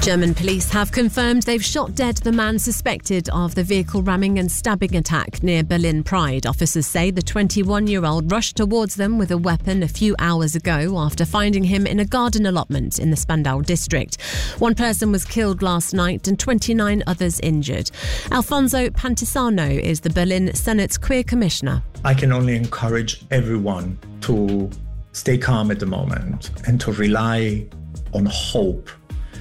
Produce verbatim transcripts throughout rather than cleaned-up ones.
German police have confirmed they've shot dead the man suspected of the vehicle ramming and stabbing attack near Berlin Pride. Officers say the twenty-one-year-old rushed towards them with a weapon a few hours ago after finding him in a garden allotment in the Spandau district. One person was killed last night and twenty-nine others injured. Alfonso Pantisano is the Berlin Senate's queer commissioner. I can only encourage everyone to stay calm at the moment and to rely on hope.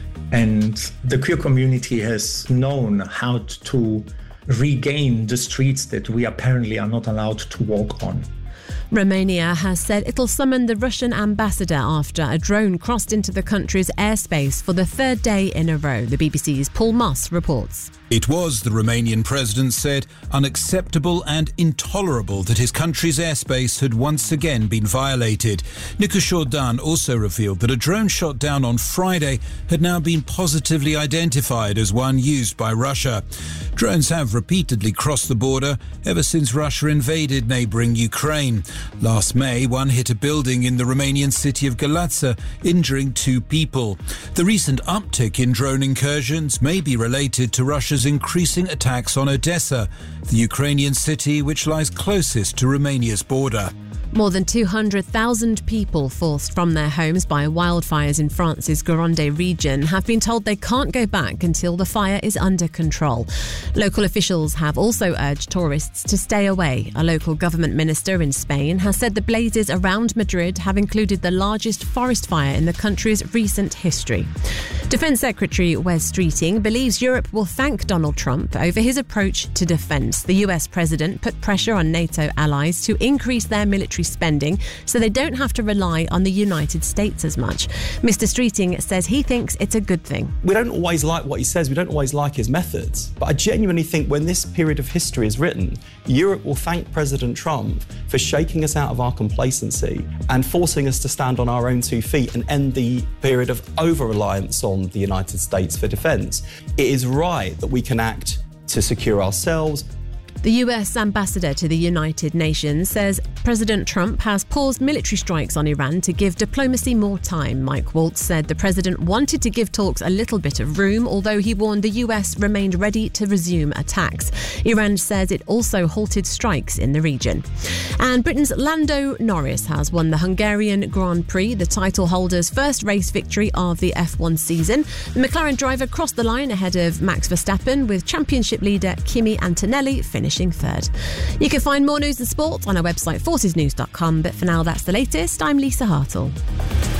And the queer community has known how to regain the streets that we apparently are not allowed to walk on. Romania has said it'll summon the Russian ambassador after a drone crossed into the country's airspace for the third day in a row. The B B C's Paul Moss reports. It was, the Romanian president said, unacceptable and intolerable that his country's airspace had once again been violated. Nicu Șordan also revealed that a drone shot down on Friday had now been positively identified as one used by Russia. Drones have repeatedly crossed the border ever since Russia invaded neighbouring Ukraine. Last May, one hit a building in the Romanian city of Galați, injuring two people. The recent uptick in drone incursions may be related to Russia's increasing attacks on Odessa, the Ukrainian city which lies closest to Romania's border. More than two hundred thousand people forced from their homes by wildfires in France's Gironde region have been told they can't go back until the fire is under control. Local officials have also urged tourists to stay away. A local government minister in Spain has said the blazes around Madrid have included the largest forest fire in the country's recent history. Defence Secretary Wes Streeting believes Europe will thank Donald Trump over his approach to defence. The U S president put pressure on NATO allies to increase their military spending so they don't have to rely on the United States as much. Mister Streeting says he thinks it's a good thing. We don't always like what he says, we don't always like his methods, but I genuinely think when this period of history is written, Europe will thank President Trump for shaking us out of our complacency and forcing us to stand on our own two feet and end the period of over-reliance on the United States for defence. It is right that we can act to secure ourselves. The U S ambassador to the United Nations says President Trump has paused military strikes on Iran to give diplomacy more time. Mike Waltz said the president wanted to give talks a little bit of room, although he warned the U S remained ready to resume attacks. Iran says it also halted strikes in the region. And Britain's Lando Norris has won the Hungarian Grand Prix, the title holder's first race victory of the F one season. The McLaren driver crossed the line ahead of Max Verstappen, with championship leader Kimi Antonelli finishing third. You can find more news and sport on our website forces news dot com, but for now that's the latest. I'm Lisa Hartle.